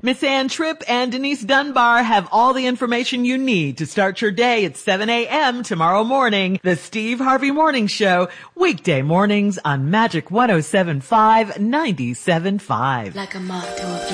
Miss Ann Tripp and Denise Dunbar have all the information you need to start your day at 7 a.m. tomorrow morning. The Steve Harvey Morning Show, weekday mornings on Magic 107.5, 97.5. Like a moth to a